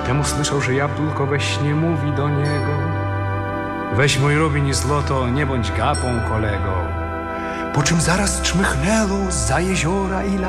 Wtem usłyszał, że jabłko we śnie mówi do niego: weź mój rubin i złoto, nie bądź gapą, kolego. Po czym zaraz czmychnęło zza jeziora i